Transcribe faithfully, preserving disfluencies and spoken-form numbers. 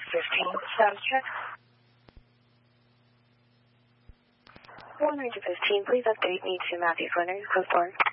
fifteen, status check. one Ranger fifteen, please update me to Matthew Flannery, close door.